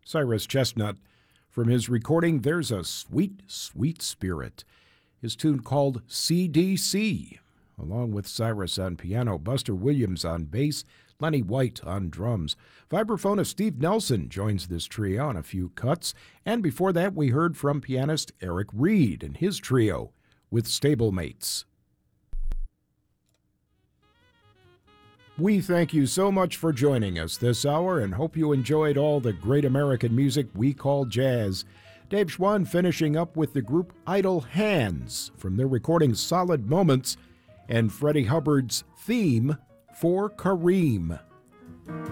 Cyrus Chestnut from his recording There's a Sweet, Sweet Spirit, his tune called CDC, along with Cyrus on piano, Buster Williams on bass, Lenny White on drums. Vibraphonist Steve Nelson joins this trio on a few cuts, and before that we heard from pianist Eric Reed and his trio with Stablemates. We thank you so much for joining us this hour and hope you enjoyed all the great American music we call jazz. Dave Schwann finishing up with the group Idle Hands from their recording Solid Moments and Freddie Hubbard's theme for Kareem.